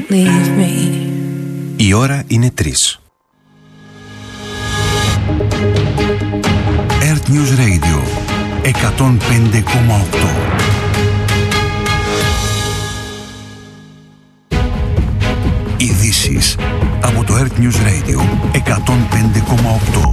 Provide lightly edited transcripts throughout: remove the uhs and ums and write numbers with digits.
leave me. Η ώρα είναι 3. Earth News Radio 105,8. Ειδήσεις από το Earth News Radio 105,8.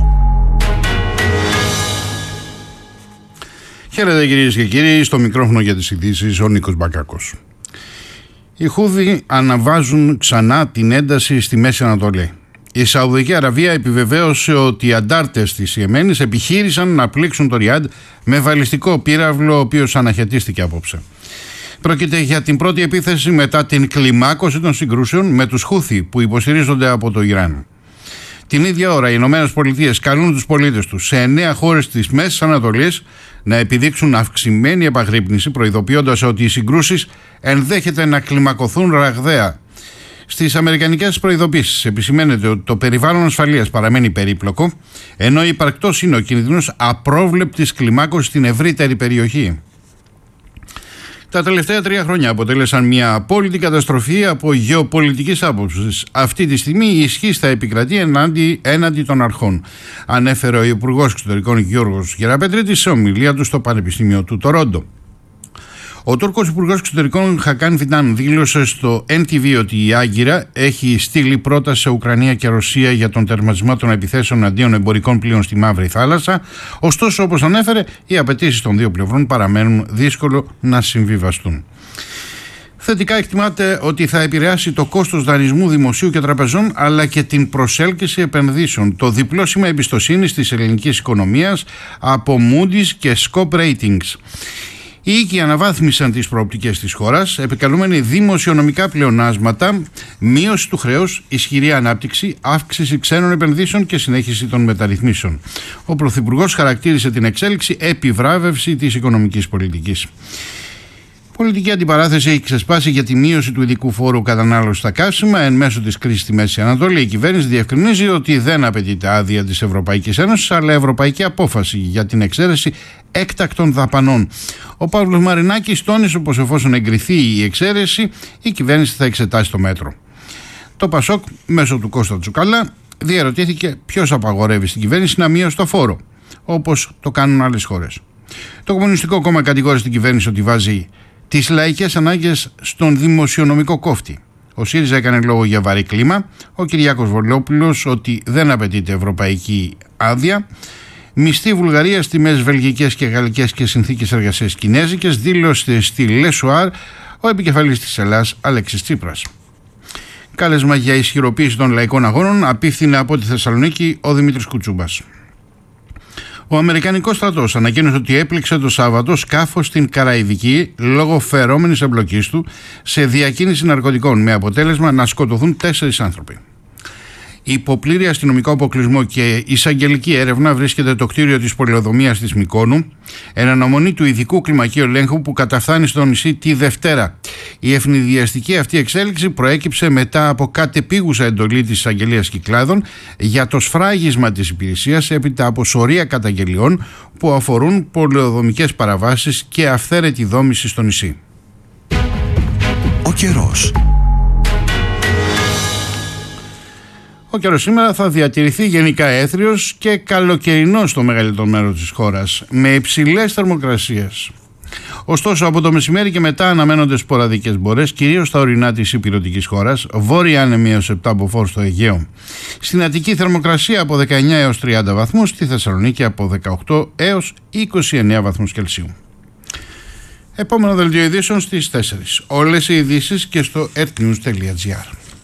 Χαίρετε κυρίες και κύριοι, στο μικρόφωνο για τις ειδήσεις ο Νίκος Μπακάκος. Οι Χούθι αναβάζουν ξανά την ένταση στη Μέση Ανατολή. Η Σαουδική Αραβία επιβεβαίωσε ότι οι αντάρτες της Ιεμένης επιχείρησαν να πλήξουν το Ριάντ με βαλιστικό πύραυλο, ο οποίος αναχαιτίστηκε απόψε. Πρόκειται για την πρώτη επίθεση μετά την κλιμάκωση των συγκρούσεων με τους Χούθι που υποστηρίζονται από το Ιράν. Την ίδια ώρα οι Ηνωμένες Πολιτείες καλούν τους πολίτες τους σε 9 χώρες της Μέσης Ανατολής να επιδείξουν αυξημένη επαγρύπνηση, προειδοποιώντας ότι οι συγκρούσεις ενδέχεται να κλιμακωθούν ραγδαία. Στις αμερικανικές προειδοποίησεις επισημαίνεται ότι το περιβάλλον ασφαλείας παραμένει περίπλοκο, ενώ υπαρκτός είναι ο κίνδυνος απρόβλεπτης κλιμάκωσης στην ευρύτερη περιοχή. Τα τελευταία 3 χρόνια αποτέλεσαν μια απόλυτη καταστροφή από γεωπολιτικής άποψης. Αυτή τη στιγμή η ισχύς θα επικρατεί έναντι των αρχών, ανέφερε ο Υπουργός Εξωτερικών Γιώργος Γεραπετρίτης σε ομιλία του στο Πανεπιστήμιο του Τορόντο. Ο Τούρκος Υπουργός Εξωτερικών Χακάν Φιντάν δήλωσε στο NTV ότι η Άγκυρα έχει στείλει πρόταση σε Ουκρανία και Ρωσία για τον τερματισμό των επιθέσεων αντίον εμπορικών πλοίων στη Μαύρη Θάλασσα. Ωστόσο, όπως ανέφερε, οι απαιτήσεις των δύο πλευρών παραμένουν δύσκολο να συμβιβαστούν. Θετικά εκτιμάται ότι θα επηρεάσει το κόστος δανεισμού δημοσίου και τραπεζών, αλλά και την προσέλκυση επενδύσεων. Το διπλό σήμα εμπιστοσύνης της ελληνικής οικονομίας από Moody's και Scope Ratings. Οι οίκοι αναβάθμισαν τις προοπτικές της χώρας, επικαλούμενοι δημοσιονομικά πλεονάσματα, μείωση του χρέους, ισχυρή ανάπτυξη, αύξηση ξένων επενδύσεων και συνέχιση των μεταρρυθμίσεων. Ο Πρωθυπουργός χαρακτήρισε την εξέλιξη επιβράβευση της οικονομικής πολιτικής. Πολιτική αντιπαράθεση έχει ξεσπάσει για τη μείωση του ειδικού φόρου κατανάλωσης στα καύσιμα εν μέσω της κρίσης στη Μέση Ανατολή. Η κυβέρνηση διευκρινίζει ότι δεν απαιτείται άδεια της Ευρωπαϊκής Ένωσης, αλλά ευρωπαϊκή απόφαση για την εξαίρεση έκτακτων δαπανών. Ο Παύλος Μαρινάκης τόνισε πως εφόσον εγκριθεί η εξαίρεση, η κυβέρνηση θα εξετάσει το μέτρο. Το Πασόκ, μέσω του Κώστα Τσουκαλά, διερωτήθηκε ποιος απαγορεύει στην κυβέρνηση να μειώσει το φόρο, όπως το κάνουν άλλες χώρες. Το Κομμουνιστικό Κόμμα κατηγόρησε την κυβέρνηση ότι βάζει τις λαϊκές ανάγκες στον δημοσιονομικό κόφτη. Ο ΣΥΡΙΖΑ έκανε λόγο για βαρύ κλίμα. Ο Κυριάκος Βολόπουλος ότι δεν απαιτείται ευρωπαϊκή άδεια. Μισθή Βουλγαρίας, τιμές βελγικές και γαλλικές και συνθήκες εργασίας κινέζικες, δήλωσε στη Λεσουάρ ο επικεφαλής της Ελλάδας Αλέξης Τσίπρας. Κάλεσμα για ισχυροποίηση των λαϊκών αγώνων απίφθινε από τη Θεσσαλονίκη ο Δημήτρης Κουτσούμπας. Ο Αμερικανικός στρατός ανακοίνωσε ότι έπληξε το Σάββατο σκάφος στην Καραϊβική λόγω φερόμενης εμπλοκής του σε διακίνηση ναρκωτικών, με αποτέλεσμα να σκοτωθούν 4 άνθρωποι. Υπό πλήρη αστυνομικό αποκλεισμό και εισαγγελική έρευνα βρίσκεται το κτίριο της πολεοδομίας της Μυκόνου, εν αναμονή του ειδικού κλιμακίου ελέγχου που καταφθάνει στο νησί τη Δευτέρα. Η ευνηδιαστική αυτή εξέλιξη προέκυψε μετά από κατεπίγουσα εντολή της εισαγγελίας Κυκλάδων για το σφράγισμα της υπηρεσίας έπειτα από σωρία καταγγελιών που αφορούν πολεοδομικές παραβάσεις και αυθαίρετη δόμηση στο νησί. Ο καιρός. Ο καιρός σήμερα θα διατηρηθεί γενικά έθριος και καλοκαιρινός στο μεγαλύτερο μέρος της χώρας, με υψηλές θερμοκρασίες. Ωστόσο, από το μεσημέρι και μετά αναμένονται σποραδικές μπορές, κυρίως στα ορεινά της υπηρετικής χώρας, βόρεια άνεμη έως 7 μποφόρ στο Αιγαίο. Στην Αττική θερμοκρασία από 19 έως 30 βαθμούς, στη Θεσσαλονίκη από 18 έως 29 βαθμούς Κελσίου. Επόμενο δελτίο ειδήσεων στις 4. Όλες οι ειδήσεις και στο earthnews.gr.